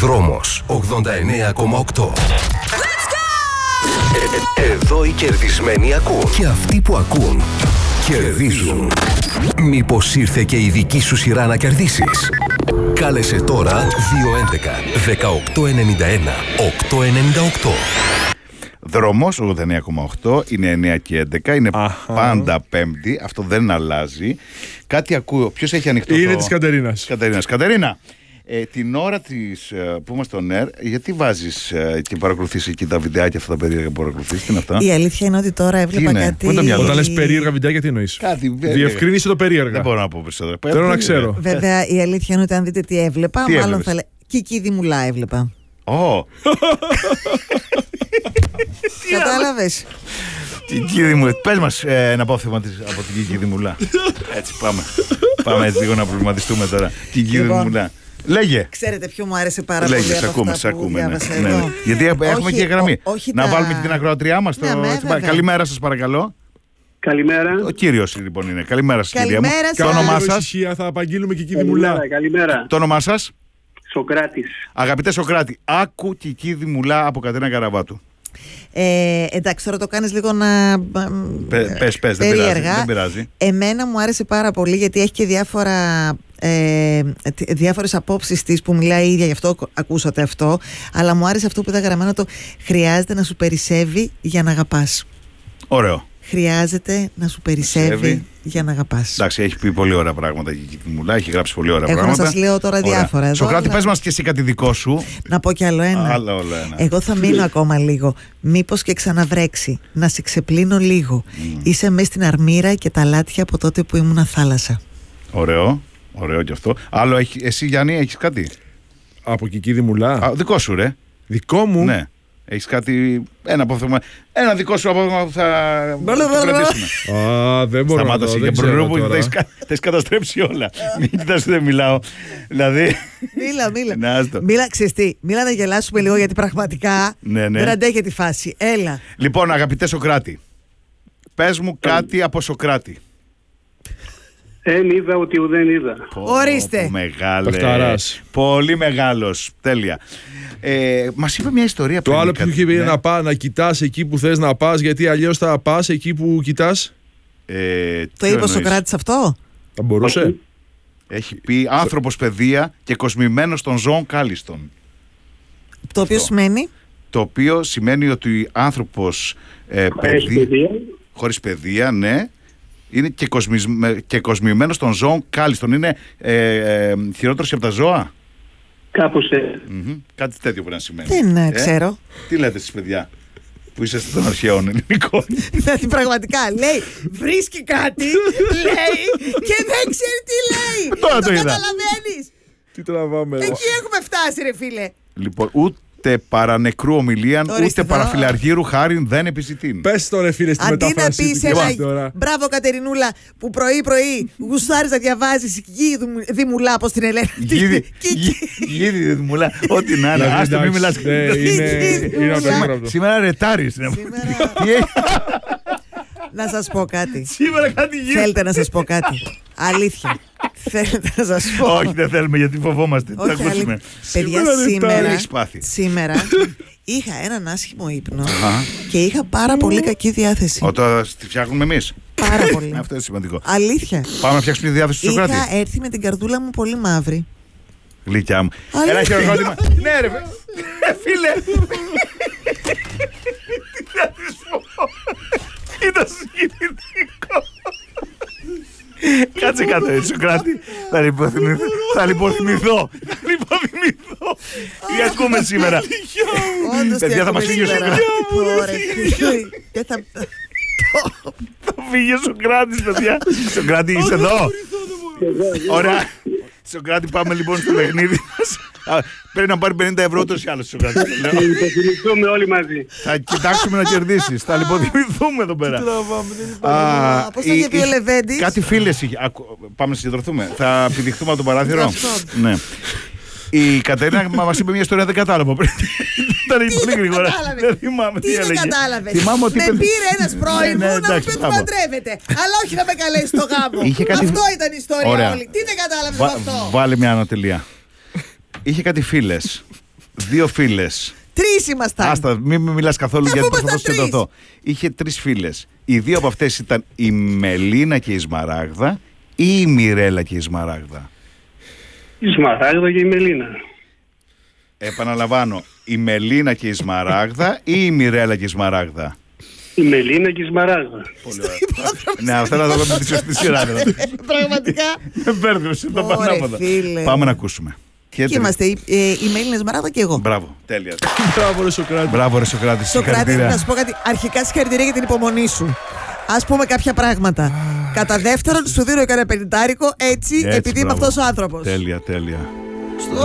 Δρόμος 89,8. Εδώ οι κερδισμένοι ακούν. Και αυτοί που ακούν κερδίζουν. Μήπως ήρθε και η δική σου σειρά να κερδίσεις? Κάλεσε τώρα 211-1891-898. Δρόμος 89,8, είναι 9 και 11, είναι πάντα Πέμπτη, αυτό δεν αλλάζει. Κάτι ακούω, ποιος έχει ανοιχτό? Είναι της Κατερίνας. Κατερίνα, την ώρα που είμαστε on air, γιατί βάζεις και παρακολουθείς εκεί τα βιντεάκια αυτά τα περίεργα που παρακολουθείς? Τι είναι αυτά? Η αλήθεια είναι ότι τώρα έβλεπα κάτι. Όταν λες περίεργα βιντεάκια, τι εννοείς? Διευκρίνησε το περίεργα. Δεν μπορώ να πω περισσότερο. Θέλω να ξέρω. Βέβαια, η αλήθεια είναι ότι αν δείτε τι έβλεπα, μάλλον θα λέει. Κική Δημουλά έβλεπα. Κατάλαβες? Κική Δημουλά. Πες μας ένα απόφθεγμα από την Κική Δημουλά. Έτσι πάμε έτσι λίγο να προβληματιστούμε τώρα. Κική Δημουλά. Λέγε. Ξέρετε ποιο μου άρεσε πάρα πολύ? Λέγε, σε ακούμε. Ναι. Γιατί έχουμε και γραμμή. Να βάλουμε και την ακροατριά μας. Καλημέρα σας, παρακαλώ. Καλημέρα. Ο κύριος λοιπόν είναι. Καλημέρα σας, κυρία μου. Το όνομά σας? Θα απαγγείλουμε Κική Δημουλά. Καλημέρα. Το όνομά σας? Σοκράτης. Αγαπητέ Σοκράτη, άκου Κική Δημουλά από Κατερίνα Καραβάτου. Εντάξει, τώρα το κάνεις λίγο να. Πες, δεν πειράζει. Εμένα μου άρεσε πάρα πολύ γιατί έχει και διάφορες απόψεις της που μιλάει η ίδια, γι' αυτό ακούσατε αυτό. Αλλά μου άρεσε αυτό που ήταν γραμμένο, το χρειάζεται να σου περισσεύει για να αγαπάς. Ωραίο. Χρειάζεται να σου περισσεύει για να αγαπάς. Εντάξει, έχει πει πολύ ωραία πράγματα η Κική Δημουλά, έχει γράψει πολύ ωραία πράγματα. Εγώ να σας λέω τώρα διάφορα. Εδώ, Σοκράτη, πες μας και εσύ κάτι δικό σου. Να πω κι άλλο ένα. Εγώ θα μείνω ακόμα λίγο. Μήπως και ξαναβρέξει. Να σε ξεπλύνω λίγο. Είσαι μες στην αρμύρα και τα λάτια από τότε που ήμουνα θάλασσα. Ωραίο κι αυτό. Άλλο, εσύ Γιάννη, έχεις κάτι? Από Κική Δημουλά. Δικό σου, ρε. Δικό μου? Ναι. Έχεις κάτι, ένα απόφθεγμα, ένα δικό σου απόφθεγμα που θα κρατήσουμε? Δεν μπορώ να το δω, δεν ξέρω τώρα. Τα έχεις καταστρέψει όλα. Μην κοιτάς, δεν μιλάω. Δηλαδή... Μίλα, ξέρεις τι, μίλα να γελάσουμε λίγο γιατί πραγματικά δεν αντέχει τη φάση. Έλα. Λοιπόν, αγαπητέ Σοκράτη, πες μου κάτι από Σοκράτη. Εν είδα ότι ουδέν είδα. Ορίστε. Μεγάλε. Πολύ μεγάλος. Τέλεια. Μας είπε μια ιστορία πριν. Το άλλο που είχε πει να κοιτάς εκεί που θες να πας, γιατί αλλιώς θα πας εκεί που κοιτάς. Το είπε ο Σοκράτης αυτό? Θα μπορούσε. Έχει πει άνθρωπος παιδεία και κοσμημένος των ζώων κάλλιστον. Το οποίο σημαίνει? Το οποίο σημαίνει ότι άνθρωπος χωρίς παιδεία, ναι, είναι και κοσμημένος των ζώων κάλλιστον. Είναι χειρότερος και από τα ζώα. Κάπως κάτι τέτοιο πρέπει να σημαίνει. Δεν ξέρω. Τι λέτε εσείς, παιδιά, που είσαστε των αρχαίων ελληνικών? Δηλαδή πραγματικά λέει, βρίσκει κάτι, λέει και δεν ξέρει τι λέει. Τώρα το είδα. Καταλαβαίνεις? Τι τραβάμε? Εκεί έχουμε φτάσει, ρε φίλε. Λοιπόν, ούτε παρανεκρού ομιλίαν, ούτε παραφιλαργύρου χάριν δεν επιζητήν. Πες το, ρε φίλε, στη μετάφραση. Αντί να πεις ένα μπράβο Κατερινούλα που πρωί γουστάρεις να διαβάζεις Κική Δημουλά, πώς την ελέγχει. Κική Δημουλά, ό,τι να είναι. Άστο, μην μιλάς. Σήμερα ρετάρεις. Να σας πω κάτι. Σήμερα κάτι γίνεται. Θέλετε να σας πω κάτι? Αλήθεια. Θέλετε να σας πω? Όχι, δεν θέλουμε γιατί φοβόμαστε. Τι θα ακούσουμε? Παιδιά, σήμερα είχα έναν άσχημο ύπνο και είχα πάρα πολύ κακή διάθεση. Όταν τη φτιάχνουμε εμείς. Πάρα πολύ. Αυτό είναι σημαντικό. Αλήθεια. Πάμε να φτιάξουμε τη διάθεση του Σοκράτη. Είχα έρθει με την καρδούλα μου πολύ μαύρη. Γλυκιά μου. Ένα χειροκρότημα. Ναι, ρε φίλε. Τι θα της πω? Ήταν συγκινητικό. Κάτσε κάτω έτσι, Σοκράτη. Θα λιποθυμηθώ. Τι ακούμε σήμερα? Παιδιά, θα μας φύγει ο Σοκράτης. Θα φύγει ο Σοκράτης, παιδιά. Σοκράτη, είσαι εδώ? Ωραία. Σοκράτη, πάμε λοιπόν στο παιχνίδι μας. Πρέπει να πάρει 50 ευρώ τόσο ή άλλως, Σοκράτη. Θα λιποθυμηθούμε όλοι μαζί. Θα κοιτάξουμε να κερδίσεις. Θα λιποθυμηθούμε εδώ πέρα. Πώς θα είχε πει ο Λεβέντης? Κάτι φίλες είχε. Πάμε να συγκεντρωθούμε. Θα πηδηχθούμε από το παράθυρο. Ναι. Η Κατερίνα μας είπε μια ιστορία, δεν κατάλαβα πριν. Ήταν πολύ γρήγορα. Δεν θυμάμαι τι έλεγε. Τι δεν κατάλαβες? Με πήρε ένας πρώην μου να μου πει ότι παντρεύεται. Αλλά όχι να με καλέσει στο γάμο. Αυτό ήταν η ιστορία όλη. Τι δεν κατάλαβες αυτό? Βάλε μια ανατελεία. Είχε κάτι φίλες 2 φίλες. 3 ήμασταν. Άστα, μην μιλάς καθόλου γιατί προσπαθώ να σκεφτώ. Είχε 3 φίλες. Οι 2 από αυτές ήταν η Μελίνα και η Σμαράγδα ή η Μιρέλα και η Σμαράγδα? Η Σμαράγδα και η Μελίνα. Επαναλαμβάνω, η Μελίνα και η Σμαράγδα ή η Μιρέλα και η Σμαράγδα? Η Μελίνα και η Σμαράγδα. Πολύ ωραία. Ναι, αυτά να δω με τη σωστή σειρά. Πραγματικά. Με μπέρδευσε το πανάποδα. Πάμε να ακούσουμε. Και είμαστε η Μελίνα, η Σμαράγδα και εγώ. Μπράβο, τέλεια. Μπράβο, ρε Σοκράτη. Μπράβο, ρε Σοκράτη. Σοκράτη, να σου πω κάτι. Αρχικά συγχαρητήρια για την υπομονή σου. Ας πούμε κάποια πράγματα. Κατά δεύτερον, σου δίνω κανένα πενηντάρικο έτσι επειδή είμαι αυτός ο άνθρωπος. Τέλεια, τέλεια.